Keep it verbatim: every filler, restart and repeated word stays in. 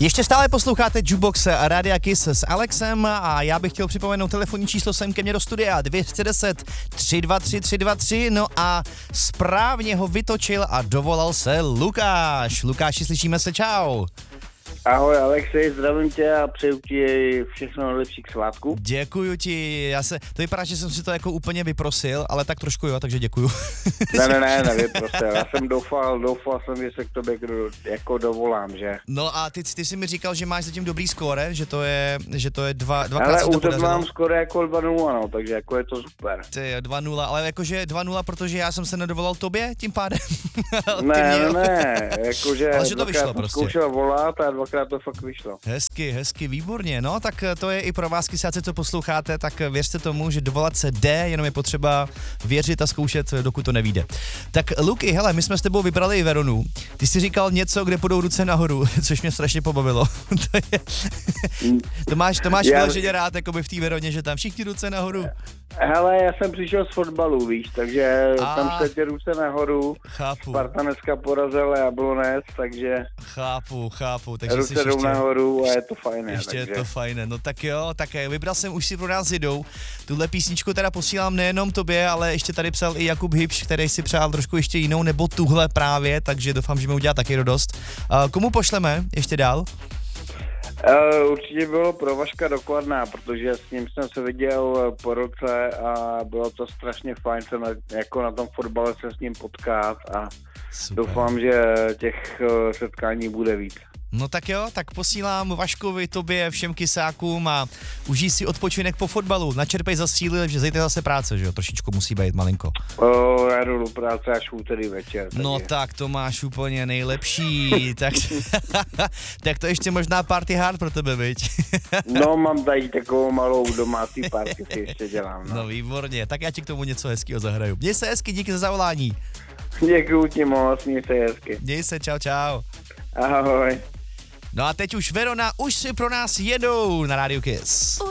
Ještě stále posloucháte Jukebox Rádia Kiss s Alexem a já bych chtěl připomenout telefonní číslo sem ke mně do studia dvě stě deset, tři dva tři, tři dva tři, no a správně ho vytočil a dovolal se Lukáš. Lukáši, slyšíme se, čau. Ahoj Alexej, zdravím tě a přeju ti všechno nejlepší k svátku. Děkuju ti, já se, to vypadá, že jsem si to jako úplně vyprosil, ale tak trošku jo, takže děkuju. Ne, ne, ne, nevyprosil, já jsem doufal, doufal jsem, že se k tobě jako dovolám, že? No a ty, ty jsi mi říkal, že máš zatím dobrý skóre, že to je, že to je dva, dvakrát ale se to útok podařilo. mám skoro jako dva nula, no, takže jako je to super. Ty dva nula, ale jakože dva nula, protože já jsem se nedovolal tobě tím pádem. Ne, ne, ne, jakože ale že to dvakrát vyšlo jsem prostě. zkoušel volat a dvakrát to fakt vyšlo. Hezky, hezky, výborně, no tak to je i pro vás, kysáci, co posloucháte, tak věřte tomu, že dovolat se jde, jenom je potřeba věřit a zkoušet, dokud to nevíde. Tak Luky, hele, my jsme s tebou vybrali i Veronu, ty jsi říkal něco, kde půjdou ruce nahoru, což mě strašně pobavilo. to, je, to máš, to máš Já... vyloženě rád, jakoby v té Veroně, že tam všichni ruce nahoru. Hele, já jsem přišel z fotbalu, víš, takže A... tam se tě ruce nahoru, Chápu. Sparta dneska porazila Jablonec, takže Chápu, chápu, takže ruce jsi jdou ještě... nahoru a je to fajné. Ještě takže... je to fajné, no tak jo, tak vybral jsem Už si pro nás jedou. Tuhle písničku teda posílám nejenom tobě, ale ještě tady psal i Jakub Hybš, který si přál trošku ještě jinou, nebo tuhle právě, takže doufám, že mi udělá taky radost. Uh, komu pošleme ještě dál? Uh, určitě bylo pro Vaška Dokladná, protože s ním jsem se viděl po roce a bylo to strašně fajn se na, jako na tom fotbale se s ním potkat a super. Doufám, že těch uh, setkání bude víc. No tak jo, tak posílám Vaškovi, tobě, všem kysákům a užij si odpočinek po fotbalu. Načerpej za síly, že zítra zase práce, že jo, trošičku musí být malinko. O, já jdu do práce až v úterý večer. Takže... No tak to máš úplně nejlepší, tak, tak to ještě možná party hard pro tebe, viď? No mám tady takovou malou domácí party, si ještě dělám. No. no výborně, tak já ti k tomu něco hezkýho zahraju. Měj se hezky, díky za zavolání. Děkuju ti moc, měj se hezky. Měj se, čau, čau. Ahoj. No a teď už Verona, Už si pro nás jedou na Rádiu Kiss.